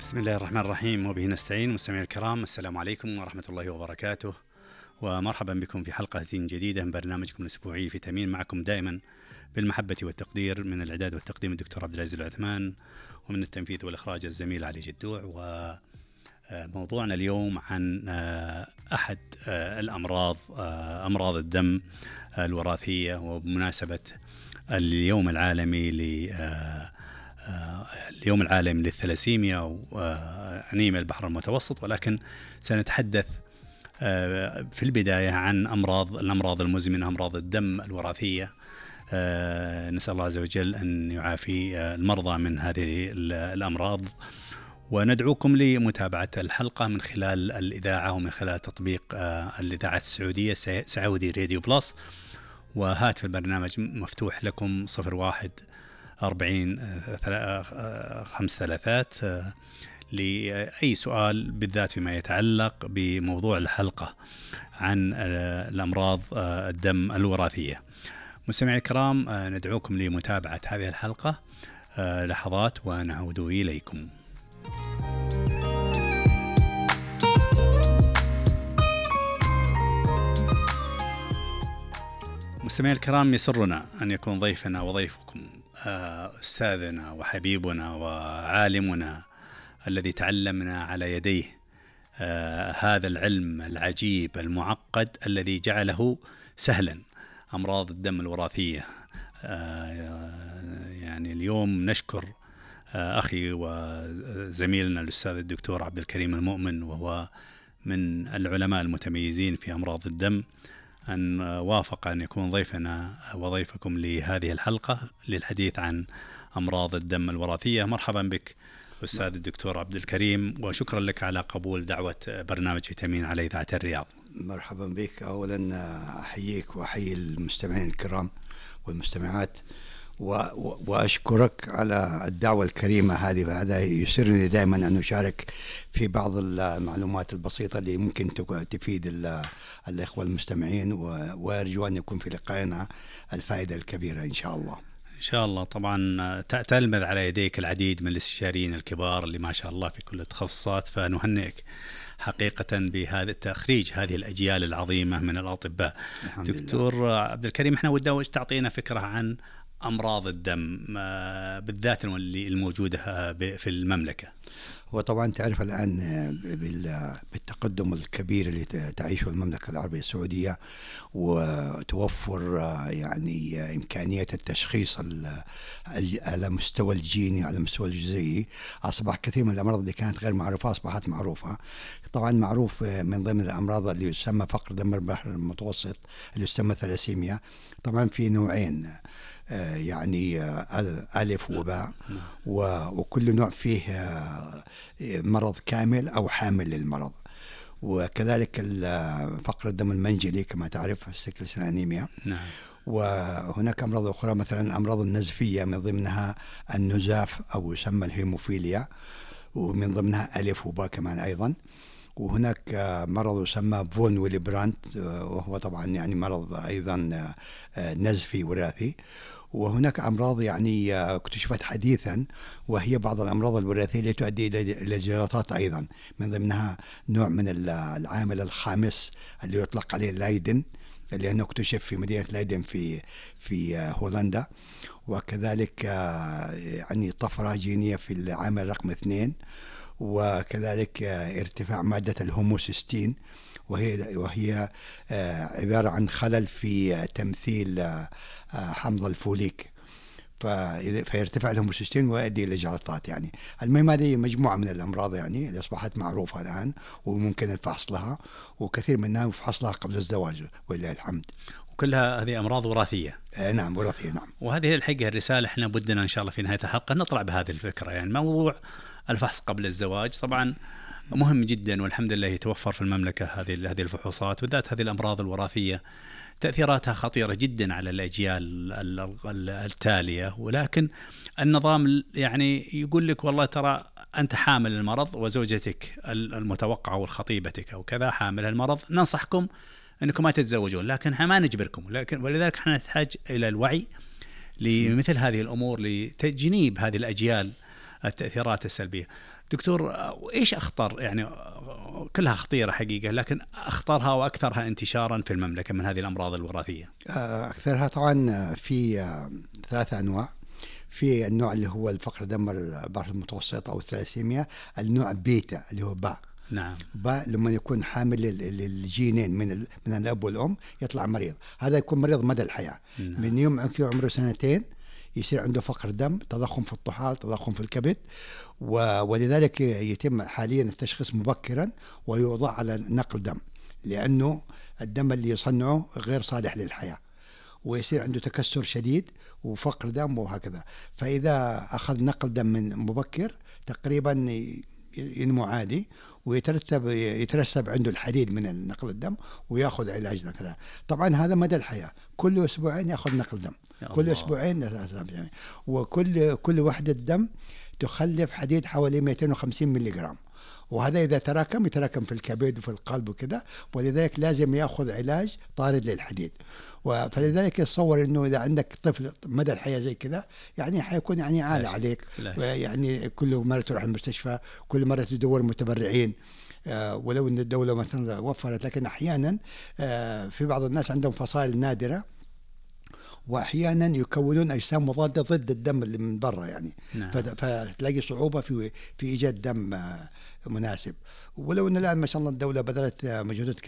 بسم الله الرحمن الرحيم وبه نستعين. مستمعي الكرام، السلام عليكم ورحمة الله وبركاته، ومرحبا بكم في حلقة جديدة من برنامجكم الأسبوعي فيتامين. معكم دائما بالمحبة والتقدير من الإعداد والتقديم الدكتور عبد العزيز العثمان، ومن التنفيذ والإخراج الزميل علي جدوع. وموضوعنا اليوم عن أحد الأمراض، أمراض الدم الوراثية، وبمناسبة اليوم العالمي اليوم العالمي للثلاسيميا وأنيميا البحر المتوسط. ولكن سنتحدث في البداية عن الأمراض المزمنة، أمراض الدم الوراثية. نسأل الله عز وجل أن يعافي المرضى من هذه الأمراض، وندعوكم لمتابعة الحلقة من خلال الإذاعة ومن خلال تطبيق الإذاعة السعودية سعودي راديو بلس. وهاتف البرنامج مفتوح لكم 0140-40-53 لأي سؤال، بالذات فيما يتعلق بموضوع الحلقة عن الأمراض الدم الوراثية. مستمعي الكرام، ندعوكم لمتابعة هذه الحلقة لحظات ونعود إليكم. مستمعي الكرام، يسرنا أن يكون ضيفنا وضيفكم أستاذنا وحبيبنا وعالمنا الذي تعلمنا على يديه هذا العلم العجيب المعقد الذي جعله سهلا، أمراض الدم الوراثية. يعني اليوم نشكر أخي وزميلنا الأستاذ الدكتور عبد الكريم المؤمن، وهو من العلماء المتميزين في أمراض الدم، أن وافق أن يكون ضيفنا وضيفكم لهذه الحلقة للحديث عن أمراض الدم الوراثية. مرحبا بك أستاذ الدكتور عبد الكريم، وشكرا لك على قبول دعوة برنامج فيتامين على إذاعة الرياض. مرحبا بك. أولا أحييك وأحيي المستمعين الكرام والمستمعات، وأشكرك على الدعوة الكريمة هذه. هذا يسرني دائما أن أشارك في بعض المعلومات البسيطة اللي ممكن تفيد الإخوة المستمعين، وأرجو أن يكون في لقائنا الفائدة الكبيرة إن شاء الله. إن شاء الله. طبعا تلمذ على يديك العديد من الاستشاريين الكبار اللي ما شاء الله في كل التخصصات، فنهنئك حقيقة بهذا التخريج، هذه الأجيال العظيمة من الأطباء. دكتور عبد الكريم، احنا ودنا تعطينا فكرة عن أمراض الدم بالذات الموجودة في المملكة. وطبعا تعرف الآن بالتقدم الكبير اللي تعيشه المملكة العربية السعودية، وتوفر يعني إمكانية التشخيص على مستوى الجيني، على مستوى الجزيئي، أصبح كثير من الأمراض اللي كانت غير معروفة أصبحت معروفة. طبعا معروف من ضمن الأمراض اللي يسمى فقر دم البحر المتوسط اللي يسمى ثلاسيميا. طبعا في نوعين، يعني ألف وباء، وكل نوع فيه مرض كامل أو حامل للمرض. وكذلك فقر الدم المنجلي كما تعرف، السيكل سيل أنيميا. نعم. وهناك أمراض أخرى، مثلا الأمراض النزفية، من ضمنها النزاف أو يسمى الهيموفيليا، ومن ضمنها ألف وباء كمان أيضا. وهناك مرض يسمى فون ويلي-برانت، وهو طبعا يعني مرض أيضا نزفي وراثي. وهناك أمراض يعني اكتشفت حديثا، وهي بعض الأمراض الوراثية التي تؤدي إلى جلطات أيضا، من ضمنها نوع من العامل الخامس اللي يطلق عليه لايدن، لأنه اكتشف في مدينة لايدن في هولندا. وكذلك يعني طفرة جينية في العامل رقم 2، وكذلك ارتفاع مادة الهوموسيستين، وهي عبارة عن خلل في تمثيل حمض الفوليك، فيرتفع الهوموسيستين ويؤدي إلى جلطات. يعني المهم هذه مجموعة من الأمراض يعني اللي أصبحت معروفة الآن وممكن الفحص لها، وكثير منها يفحص لها قبل الزواج ولله الحمد. وكلها هذه أمراض وراثية. نعم، وراثية. نعم. وهذه الحقيقة الرسالة احنا بدنا إن شاء الله في نهاية الحلقة نطلع بهذه الفكرة. يعني موضوع الفحص قبل الزواج طبعا مهم جدا، والحمد لله يتوفر في المملكة هذه الفحوصات، وذات هذه الأمراض الوراثية تأثيراتها خطيرة جدا على الأجيال التالية. ولكن النظام يعني يقول لك والله ترى أنت حامل المرض، وزوجتك المتوقعة والخطيبتك أو كذا حامل المرض، ننصحكم أنكم ما تتزوجون، لكن ما نجبركم. ولذلك احنا نحتاج إلى الوعي لمثل هذه الأمور، لتجنيب هذه الأجيال التأثيرات السلبية. دكتور، إيش أخطر، يعني كلها خطيرة حقيقة، لكن أخطرها وأكثرها انتشارا في المملكة من هذه الأمراض الوراثية؟ أكثرها طبعا في 3 أنواع. في النوع اللي هو الفقر دم البحر المتوسط أو الثلاسيميا، النوع بيتا اللي هو باء. نعم. باء لما يكون حامل للجينين من الأب والأم يطلع مريض، هذا يكون مريض مدى الحياة. نعم. من يوم عمره 2 يصير عنده فقر دم، تضخم في الطحال، تضخم في الكبد، ولذلك يتم حاليا التشخيص مبكرا ويوضع على نقل دم، لأنه الدم اللي يصنعه غير صالح للحياة، ويصير عنده تكسر شديد وفقر دم وهكذا. فإذا أخذ نقل دم من مبكر تقريبا ينمو عادي، ويترسب عنده الحديد من نقل الدم ويأخذ علاج كذا. طبعا هذا مدى الحياة، كل أسبوعين يأخذ نقل دم، كل أسبوعين، وكل وحدة دم تخلف حديد حوالي 250 ملي جرام، وهذا إذا يتراكم في الكبد وفي القلب وكذا، ولذلك لازم يأخذ علاج طارد للحديد. فلذلك يتصور إنه إذا عندك طفل مدى الحياة زي كذا يعني حيكون يعني عالة عليك، يعني كل مرة تروح المستشفى، كل مرة تدور متبرعين، ولو إن الدولة مثلا وفرت، لكن أحيانا في بعض الناس عندهم فصائل نادرة، وأحيانا يكونون أجسام مضادة ضد الدم اللي من برا يعني. نعم. فتلاقي صعوبة في إيجاد دم مناسب. ولو أن الآن ما شاء الله الدولة بذلت مجهودات